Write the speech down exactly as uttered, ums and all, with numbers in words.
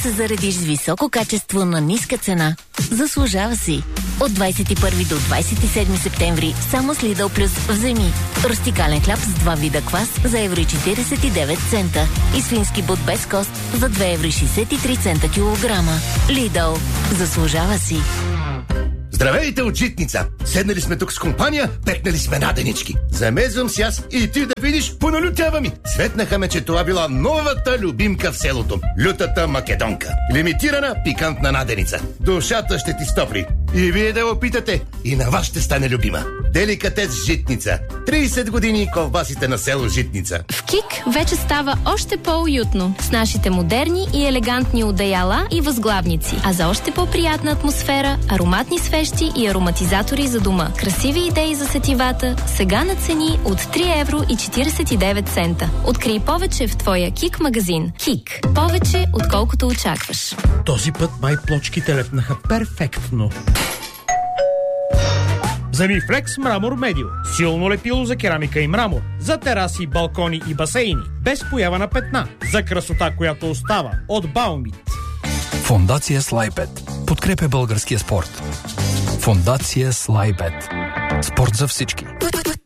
се заредиш с високо качество на ниска цена. Заслужава си. От двадесет и първи до двадесет и седми септември само с Lidl Plus вземи рустикален хляб с два вида квас за евро и четиридесет и девет цента и свински бут без кост за две евро и шейсет и три цента килограма. Lidl. Заслужава си. Здравейте от Житница! Седнали сме тук с компания, пекнали сме наденички. Замезвам си аз и ти да видиш, поналютява ми. Светнаха ме, че това била новата любимка в селото. Лютата македонка. Лимитирана пикантна наденица. Душата ще ти стопли. И вие да опитате, и на вас ще стане любима. Деликатес Житница. тридесет години ковбасите на село Житница. В КИК вече става още по-уютно с нашите модерни и елегантни одеяла и възглавници. А за още по-приятна атмосфера, ароматни свещи и ароматизатори за дома. Красиви идеи за сетивата, сега на цени от три евро и четиридесет и девет цента. Открий повече в твоя КИК магазин. КИК. Повече, отколкото очакваш. Този път май плочките лепнаха перфектно. Вземи Флекс Мрамор Медио. Силно лепило за керамика и мрамор. За тераси, балкони и басейни. Без поява на петна. За красота, която остава. От Баумит. Фондация Слайбет. Подкрепя българския спорт. Фондация Слайбет. Спорт за всички.